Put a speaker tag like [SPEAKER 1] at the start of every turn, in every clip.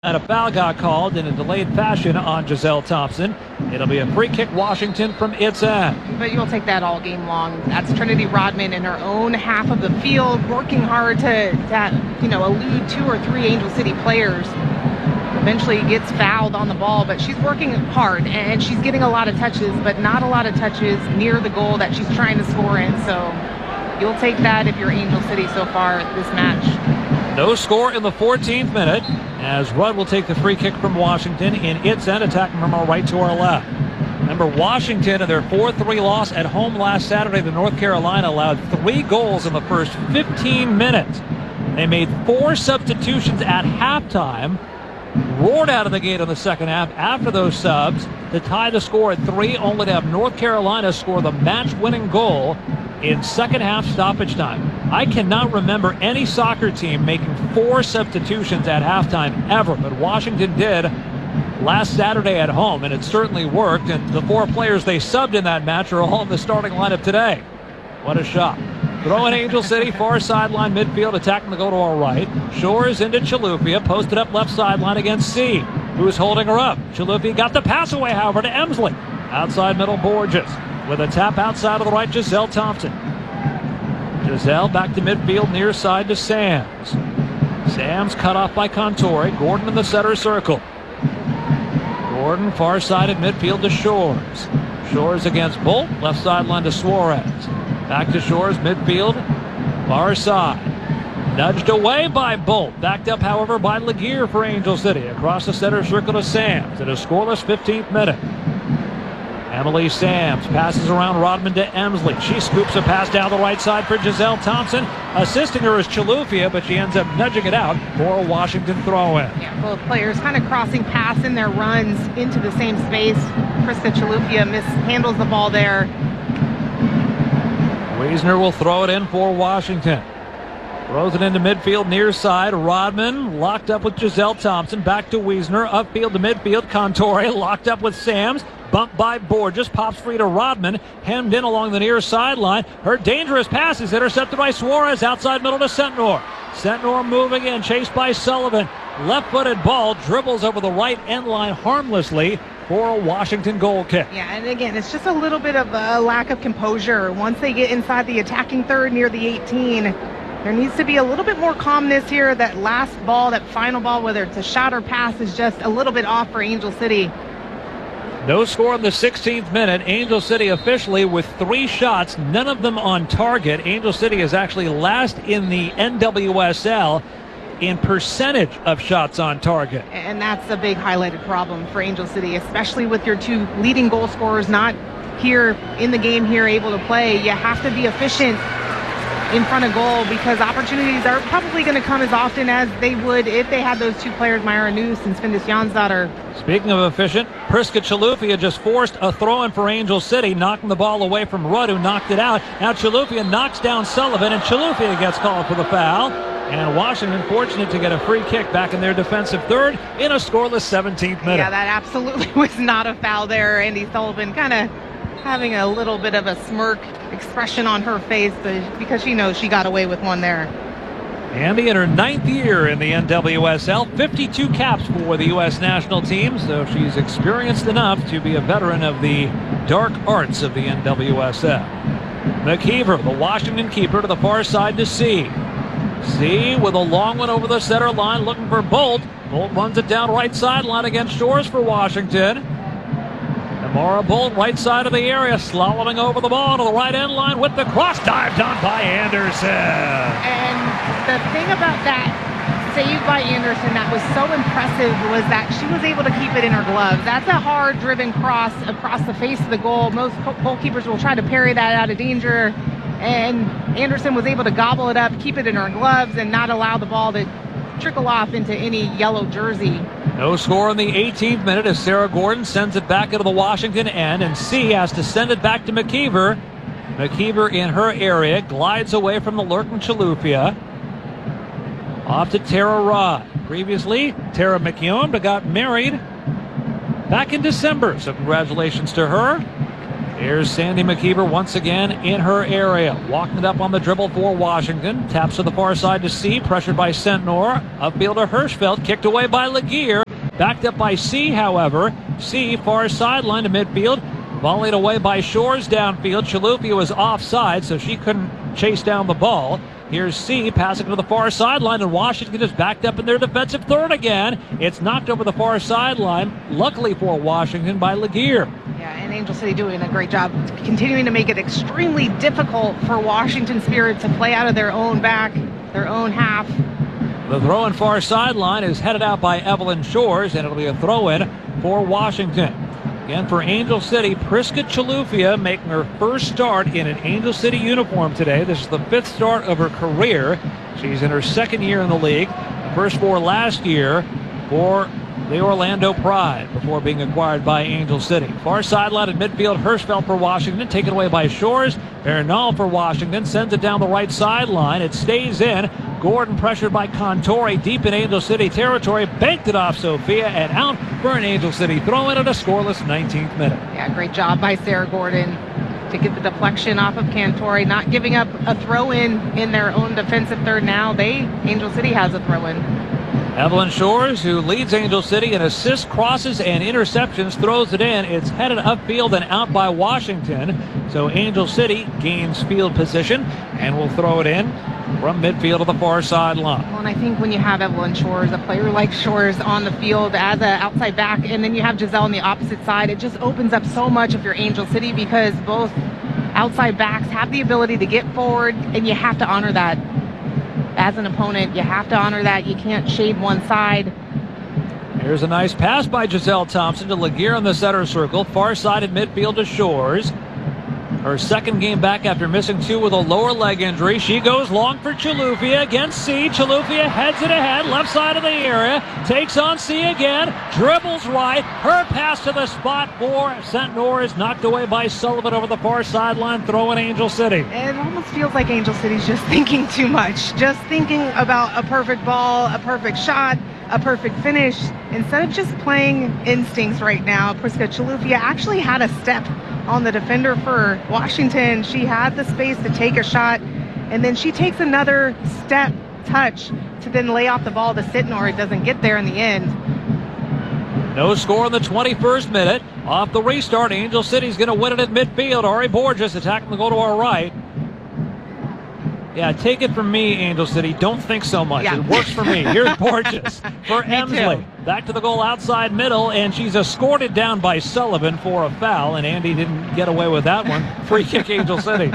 [SPEAKER 1] And a foul got called in a delayed fashion on Giselle Thompson. It'll be a free kick Washington from its end.
[SPEAKER 2] But you'll take that all game long. That's Trinity Rodman in her own half of the field, working hard to elude 2 or 3 Angel City players. Eventually gets fouled on the ball, but she's working hard and she's getting a lot of touches, but not a lot of touches near the goal that she's trying to score in. So you'll take that if you're Angel City so far this match.
[SPEAKER 1] No score in the 14th minute as Rudd will take the free kick from Washington in its end, attacking from our right to our left. Remember, Washington in their 4-3 loss at home last Saturday to North Carolina allowed 3 goals in the first 15 minutes. They made 4 substitutions at halftime, roared out of the gate in the second half after those subs to tie the score at 3, only to have North Carolina score the match-winning goal in second half stoppage time. I cannot remember any soccer team making 4 substitutions at halftime ever, but Washington did last Saturday at home, and it certainly worked, and the 4 players they subbed in that match are all in the starting lineup today. What a shot. Throwing Angel City, far sideline midfield, attacking the goal to our right. Shores into Chilufya, posted up left sideline against C, who's holding her up. Chilufya got the pass away, however, to Emsley. Outside middle, Borges. With a tap outside of the right, Giselle Thompson. Giselle back to midfield, near side to Sams. Sams cut off by Contori. Gordon in the center circle. Gordon far side at midfield to Shores. Shores against Bolt, left sideline to Suarez. Back to Shores, midfield, far side. Nudged away by Bolt. Backed up, however, by Laguerre for Angel City. Across the center circle to Sams in a scoreless 15th minute. Emily Sams passes around Rodman to Emsley. She scoops a pass down the right side for Giselle Thompson. Assisting her is Chilufya, but she ends up nudging it out for a Washington throw-in.
[SPEAKER 2] Yeah, both players kind of crossing paths in their runs into the same space. Priska Chilufya mishandles the ball there.
[SPEAKER 1] Wiesner will throw it in for Washington. Throws it into midfield, near side. Rodman locked up with Giselle Thompson. Back to Wiesner. Upfield to midfield. Contori locked up with Sams. Bumped by Borges. Pops free to Rodman. Hemmed in along the near sideline. Her dangerous pass is intercepted by Suarez. Outside middle to Sentnor. Sentnor moving in. Chased by Sullivan. Left-footed ball. Dribbles over the right end line harmlessly for a Washington goal kick.
[SPEAKER 2] Yeah, and again, it's just a little bit of a lack of composure. Once they get inside the attacking third near the 18, there needs to be a little bit more calmness here. That last ball, that final ball, whether it's a shot or pass, is just a little bit off for Angel City.
[SPEAKER 1] No score in the 16th minute. Angel City officially with 3 shots, none of them on target. Angel City is actually last in the NWSL in percentage of shots on target.
[SPEAKER 2] And that's a big highlighted problem for Angel City, especially with your 2 leading goal scorers not here in the game here able to play. You have to be efficient in front of goal because opportunities are probably going to come as often as they would if they had those 2 players, Myra Noose and Svindis Jansdottir.
[SPEAKER 1] Speaking of efficient, Priska Chilufya just forced a throw-in for Angel City, knocking the ball away from Rudd, who knocked it out. Now Chilufya knocks down Sullivan, and Chilufya gets called for the foul. And Washington fortunate to get a free kick back in their defensive third in a scoreless 17th minute.
[SPEAKER 2] Yeah, that absolutely was not a foul there. Andy Sullivan kind of having a little bit of a smirk expression on her face because she knows she got away with one there.
[SPEAKER 1] Andy in her 9th year in the NWSL, 52 caps for the U.S. national team, so she's experienced enough to be a veteran of the dark arts of the NWSL. McKeever, the Washington keeper, to the far side to C. C with a long one over the center line, looking for Bolt. Bolt runs it down right sideline against Shores for Washington. Amara Bolt, right side of the area, slaloming over the ball to the right end line with the cross dive done by Anderson.
[SPEAKER 2] And the thing about that save by Anderson that was so impressive was that she was able to keep it in her gloves. That's a hard driven cross across the face of the goal. Most goalkeepers will try to parry that out of danger. And Anderson was able to gobble it up, keep it in her gloves, and not allow the ball to trickle off into any yellow jersey.
[SPEAKER 1] No score in the 18th minute as Sarah Gordon sends it back into the Washington end, and C has to send it back to McKeever. McKeever in her area glides away from the lurking Chilufya. Off to Tara Rod. Previously, Tara McKeown, but got married back in December, so congratulations to her. Here's Sandy McKeever once again in her area. Walking it up on the dribble for Washington. Taps to the far side to C. Pressured by Sentnor. Upfield to Hirschfeld. Kicked away by Laguerre. Backed up by C, however. C, far sideline to midfield. Volleyed away by Shores downfield. Chilufya was offside, so she couldn't chase down the ball. Here's C passing to the far sideline, and Washington is backed up in their defensive third again. It's knocked over the far sideline, luckily for Washington, by Laguerre.
[SPEAKER 2] Yeah, and Angel City doing a great job continuing to make it extremely difficult for Washington Spirit to play out of their own back, their own half.
[SPEAKER 1] The throw-in far sideline is headed out by Evelyn Shores, and it'll be a throw-in for Washington. Again, for Angel City, Priska Chilufya making her first start in an Angel City uniform today. This is the 5th start of her career. She's in her 2nd year in the league. The first 4 last year for the Orlando Pride before being acquired by Angel City. Far sideline at midfield, Hirschfeld for Washington, taken away by Shores. Bernal for Washington, sends it down the right sideline. It stays in. Gordon pressured by Contori deep in Angel City territory. Banked it off Sophia and out for an Angel City throw-in at a scoreless 19th minute.
[SPEAKER 2] Yeah, great job by Sarah Gordon to get the deflection off of Contori, not giving up a throw-in in their own defensive third now. Angel City has a throw-in.
[SPEAKER 1] Evelyn Shores, who leads Angel City in assists, crosses, and interceptions, throws it in. It's headed upfield and out by Washington. So Angel City gains field position and will throw it in from midfield to the far sideline.
[SPEAKER 2] Well, and I think when you have Evelyn Shores, a player like Shores on the field as an outside back, and then you have Giselle on the opposite side, it just opens up so much of your Angel City because both outside backs have the ability to get forward, and you have to honor that. As an opponent, you have to honor that. You can't shade one side.
[SPEAKER 1] Here's a nice pass by Giselle Thompson to Laguerre in the center circle. Far side at midfield to Shores. Her 2nd game back after missing 2 with a lower leg injury. She goes long for Chilufya against C. Chilufya heads it ahead, left side of the area. Takes on C again. Dribbles right. Her pass to the spot for Sentnor is knocked away by Sullivan over the far sideline. Throw in Angel City.
[SPEAKER 2] It almost feels like Angel City's just thinking too much. Just thinking about a perfect ball, a perfect shot, a perfect finish. Instead of just playing instincts right now, Priska Chilufya actually had a step on the defender for Washington. She had the space to take a shot, and then she takes another step touch to then lay off the ball to Sitnor. It doesn't get there in the end.
[SPEAKER 1] No score in the 21st minute. Off the restart, Angel City's going to win it at midfield. Ari Borges attacking the goal to our right. Yeah, take it from me, Angel City. Don't think so much.
[SPEAKER 2] Yeah.
[SPEAKER 1] It works for me. Here's Borges for Emsley. Back to the goal outside middle, and she's escorted down by Sullivan for a foul, and Andy didn't get away with that one. Free kick, Angel City.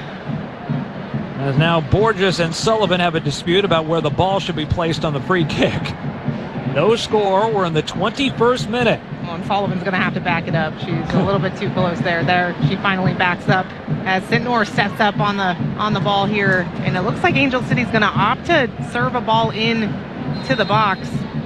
[SPEAKER 1] As now Borges and Sullivan have a dispute about where the ball should be placed on the free kick. No score. We're in the 21st minute.
[SPEAKER 2] Well, and Sullivan's going to have to back it up. She's a little bit too close there. She finally backs up as Sentnor sets up on the ball here. And it looks like Angel City's going to opt to serve a ball in to the box.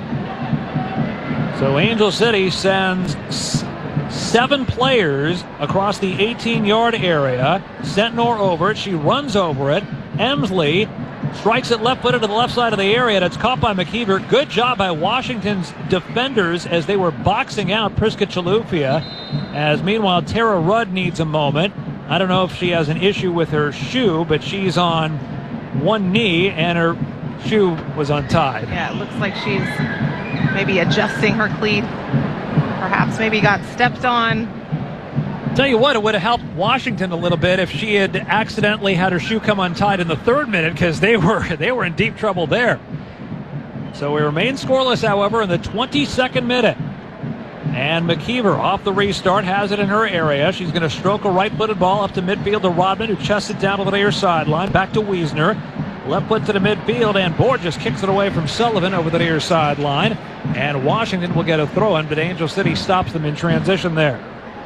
[SPEAKER 1] So Angel City sends 7 players across the 18-yard area. Sentnor over it. She runs over it. Emsley strikes it left-footed to the left side of the area, and it's caught by McKeever. Good job by Washington's defenders as they were boxing out Priska Chilufya. As meanwhile, Tara Rudd needs a moment. I don't know if she has an issue with her shoe, but she's on one knee and her shoe was untied.
[SPEAKER 2] Yeah, it looks like she's maybe adjusting her cleat. Perhaps maybe got stepped on.
[SPEAKER 1] Tell you what, it would have helped Washington a little bit if she had accidentally had her shoe come untied in the 3rd minute, because they were in deep trouble there. So we remain scoreless, however, in the 22nd minute. And McKeever off the restart has it in her area. She's going to stroke a right-footed ball up to midfield to Rodman, who chests it down to the near sideline. Back to Wiesner. Left foot to the midfield, and Borges kicks it away from Sullivan over the near sideline. And Washington will get a throw-in, but Angel City stops them in transition there.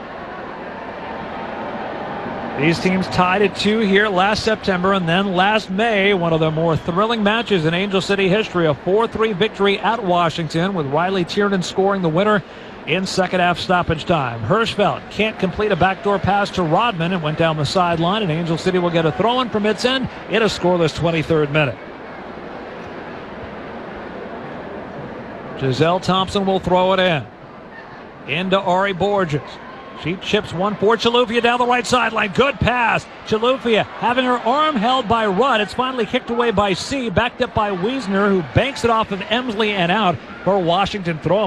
[SPEAKER 1] These teams tied at 2 here last September, and then last May, one of the more thrilling matches in Angel City history, a 4-3 victory at Washington, with Riley Tiernan scoring the winner in second half stoppage time. Hirschfeld can't complete a backdoor pass to Rodman and went down the sideline, and Angel City will get a throw-in from its end in a scoreless 23rd minute. Giselle Thompson will throw it in. Into Ari Borges. She chips one for Chilufya down the right sideline. Good pass. Chilufya having her arm held by Rudd. It's finally kicked away by C. Backed up by Wiesner, who banks it off of Emsley and out for Washington throw.